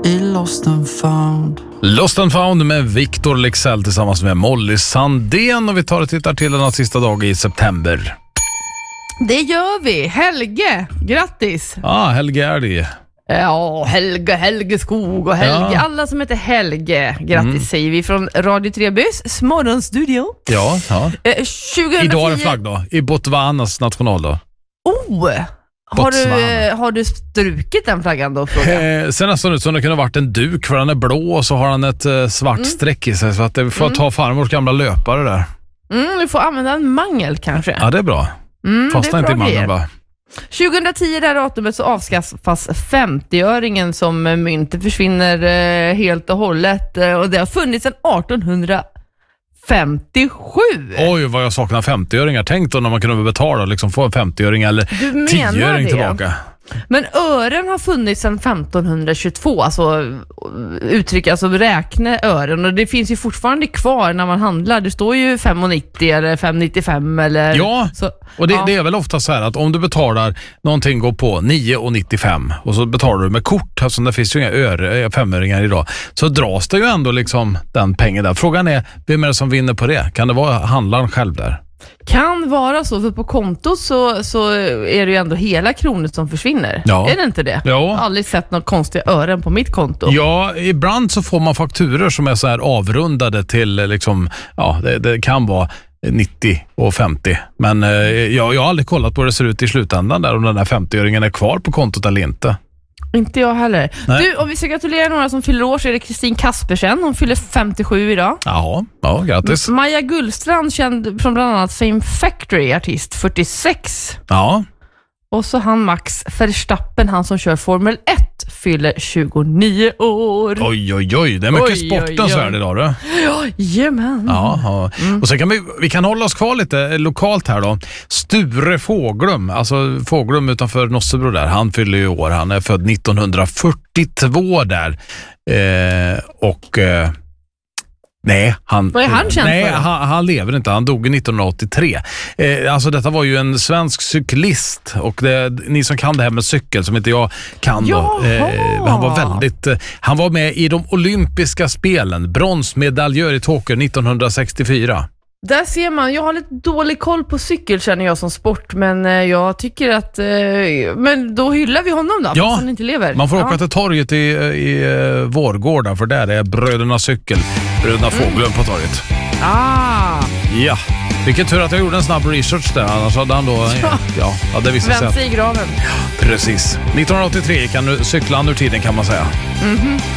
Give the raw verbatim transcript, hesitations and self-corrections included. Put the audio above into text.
i Lost and found. Lost and found med Victor Leksell tillsammans med Molly Sandén, och vi tar och tittar till den sista dagen i september. Det gör vi. Helge, grattis. Ja, ah, Helge är det. Ja, Helge, Helge Skog och Helge. Ja. Alla som heter Helge, grattis mm. säger vi från Radio tre Bys morgonstudio. Ja, ja. Eh, tjugohundratio... Idag är en flagg då, i Botswanas nationaldag. Oh, har du, har du strukit den flaggan då? Eh, sen nästan ut som det kunde ha varit en duk, för den är blå och så har han ett eh, svart mm. streck i sig, så att det får mm. ta farmors gamla löpare där. Mm, vi får använda en mangel kanske. Ja, det är bra. Mm, Fastna inte i mangeln bara. tjugohundratio, det här datumet, så avskaffas femtioöringen som mynt. försvinner eh, helt och hållet, eh, och det har funnits sedan artonhundrafemtiosju. Oj, vad jag saknar femtioöringar. Tänk då när man kunde betala liksom få en femtioöring eller tioöring tillbaka. Men ören har funnits sedan femtonhundratjugotvå, alltså uttryck, alltså räkna ören, och det finns ju fortfarande kvar när man handlar. Det står ju fem nittio eller fem nittiofem eller ja, så, och det, ja. det är väl ofta så här att om du betalar någonting går på nio nittiofem och så betalar du med kort, alltså det finns ju inga öre, femöringar idag, så dras det ju ändå liksom den pengen där. Frågan är, vem är det som vinner på det? Kan det vara handlaren själv där? Kan vara så, för på kontot så, så är det ju ändå hela kronor som försvinner. Ja. Är det inte det? Ja. Jag har aldrig sett några konstiga ören på mitt konto. Ja, ibland så får man fakturer som är så här avrundade till liksom, ja, det, det kan vara nittio och femtio. Men eh, jag, jag har aldrig kollat på hur det ser ut i slutändan där, om den där femtioöringen är kvar på kontot eller inte. Inte jag heller. Nej. Du, om vi ska gratulera några som fyller år, så är det Kristin Kaspersen. Hon fyller femtiosju idag. Jaha, ja, grattis. Maja Gullstrand, känd från bland annat Fame Factory, artist, fyrtiosex. Ja. Och så han Max Verstappen, han som kör Formel ett, fyller tjugonio år. Oj, oj, oj. Det är mycket oj, sportens värld idag, du. Jajamän. Ja, ja. Mm. Och sen kan vi, vi kan hålla oss kvar lite lokalt här då. Sture Fåglum, alltså Fåglum utanför Nossebro där, han fyller ju år. Han är född nittonhundrafyrtiotvå där. Eh, och... Eh, Nej, han, Vad är han känd nej, för? Han, han lever inte. Han dog nittonhundraåttiotre. Eh, alltså detta var ju en svensk cyklist, och det, ni som kan det här med cykel som inte jag kan då, eh, han var väldigt eh, han var med i de olympiska spelen, bronsmedaljör i Tokyo nittonhundrasextiofyra. Där ser man, jag har lite dålig koll på cykel, känner jag som sport, men eh, jag tycker att eh, men då hyllar vi honom då, ja, fast han inte lever. Man får ja. åka till torget i, i uh, Vårgårda, för där är bröderna cykel, bröderna Fåglum mm. på torget. Ah. Ja, vilken tur att jag gjorde en snabb research där, annars hade han då ja, ja, ja det visade sig. Vänt sig i graven. Precis. nittonhundraåttiotre kan du cykla ur tiden, kan man säga. Mhm.